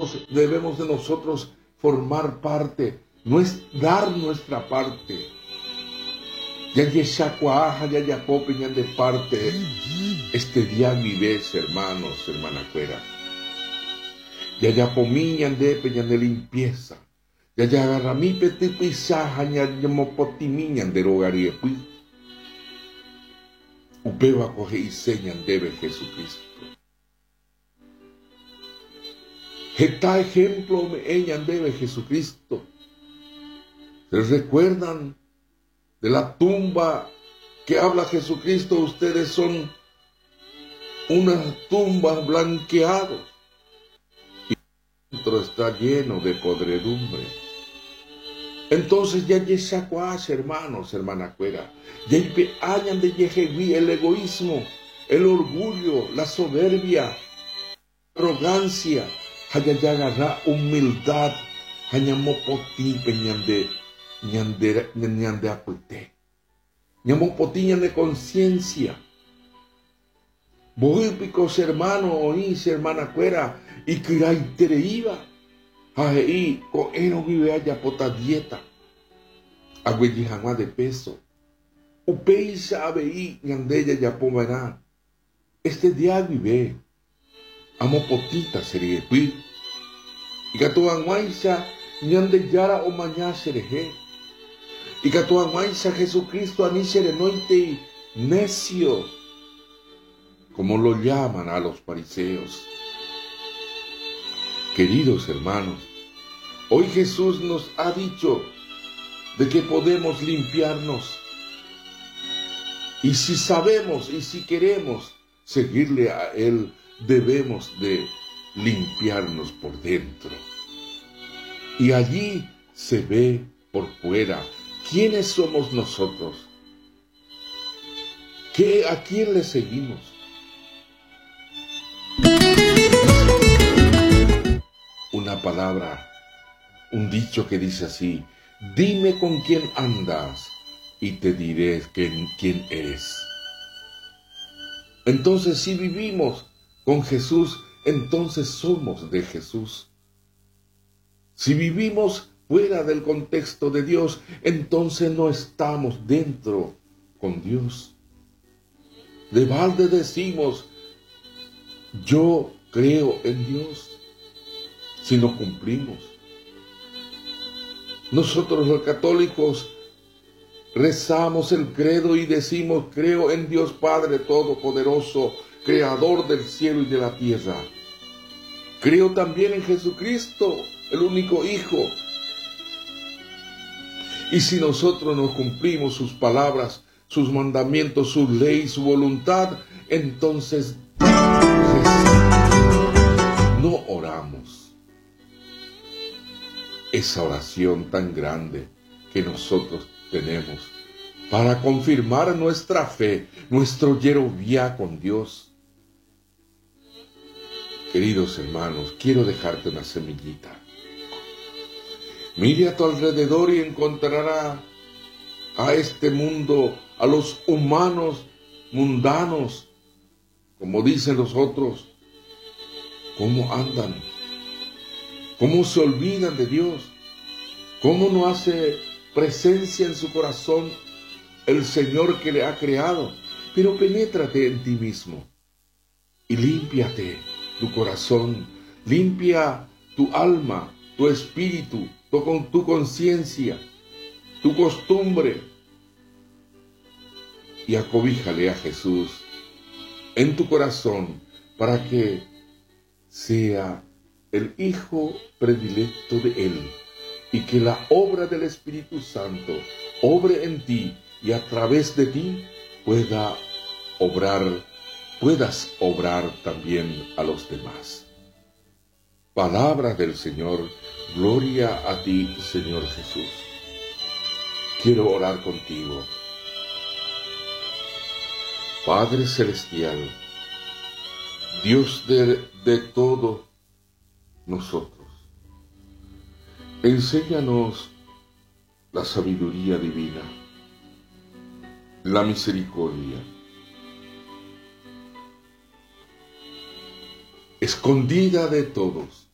debemos de nosotros formar parte, dar nuestra parte. Ya ya popeñan de parte este día vives, hermanos, hermana cuera. Ya pomiñan de peñan de limpieza. Ya agarra mi peti pisaja ya mopotimiñan de rogariepi. Upeba coge y señan debe Jesucristo. Está ejemplo me ellan debe Jesucristo. ¿Se recuerdan de la tumba que habla Jesucristo? Ustedes son una tumba blanqueada y dentro está lleno de podredumbre. Entonces ya yesacuas, hermanos, hermana cuera, ya hayan de yejeví el egoísmo, el orgullo, la soberbia, la arrogancia, haya ya agarra humildad, haya mopoti peñande ñande apute, ñamopoti de conciencia. Bohípicos hermano, oís hermana cuera, y kirai tereiva. Ahí, con eno vive allá pota dieta. Agüeyijamá de peso. Upeisa abeí, ñandeya ya pomerá. Este día vive. Amo potita serie pi. Y catuanguaisa, ñande yara o mañá sereje. Y catuanguaisa Jesucristo a mí serenoite necio. Como lo llaman a los fariseos. Queridos hermanos, hoy Jesús nos ha dicho de que podemos limpiarnos. Y si sabemos y si queremos seguirle a Él, debemos de limpiarnos por dentro. Y allí se ve por fuera quiénes somos nosotros. ¿A quién le seguimos? Una palabra, un dicho que dice así: dime con quién andas y te diré quién eres. Entonces, si vivimos con Jesús, entonces somos de Jesús. Si vivimos fuera del contexto de Dios, entonces no estamos dentro con Dios. De balde decimos, yo creo en Dios, si no cumplimos. Nosotros los católicos rezamos el credo y decimos, creo en Dios Padre Todopoderoso, Creador del cielo y de la tierra. Creo también en Jesucristo, el único Hijo. Y si nosotros no cumplimos sus palabras, sus mandamientos, su ley, su voluntad, entonces no oramos esa oración tan grande que nosotros tenemos para confirmar nuestra fe, nuestro yerovía con Dios. Queridos hermanos, quiero dejarte una semillita. Mire a tu alrededor y encontrará a este mundo, a los humanos mundanos, como dicen los otros, cómo andan, cómo se olvidan de Dios, cómo no hace presencia en su corazón el Señor que le ha creado. Pero penétrate en ti mismo y límpiate tu corazón, limpia tu alma, tu espíritu, tu conciencia, tu costumbre, y acobíjale a Jesús en tu corazón para que sea el Hijo predilecto de Él, y que la obra del Espíritu Santo obre en ti y a través de ti puedas obrar también a los demás. Palabra del Señor, gloria a ti, Señor Jesús. Quiero orar contigo. Padre Celestial, Dios de todos nosotros, enséñanos la sabiduría divina, la misericordia, escondida de todos,